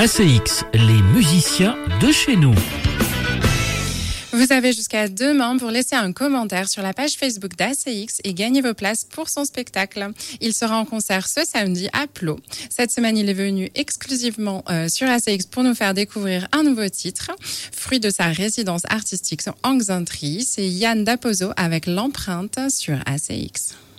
ACX, les musiciens de chez nous. Vous avez jusqu'à demain pour laisser un commentaire sur la page Facebook d'ACX et gagner vos places pour son spectacle. Il sera en concert ce samedi à Plo. Cette semaine, il est venu exclusivement sur ACX pour nous faire découvrir un nouveau titre. Fruit de sa résidence artistique en Xantrie, c'est Yann Daposo avec l'empreinte sur ACX.